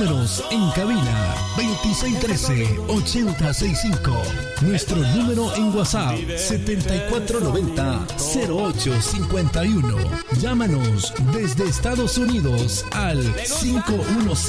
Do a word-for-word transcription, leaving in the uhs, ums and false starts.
números en cabina: veintiséis trece, ochenta sesenta y cinco. Nuestro número en WhatsApp: setenta y cuatro noventa, cero ocho cincuenta y uno. Llámanos desde Estados Unidos al cinco uno seis